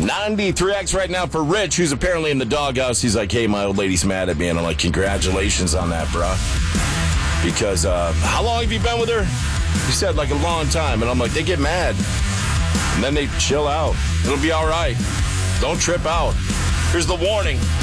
93X right now for Rich, who's apparently in the doghouse. He's like, hey, my old lady's mad at me. And I'm like, congratulations on that, bro. Because how long have you been with her? He said like a long time. And I'm like, they get mad. And then they chill out. It'll be all right. Don't trip out. Here's the warning.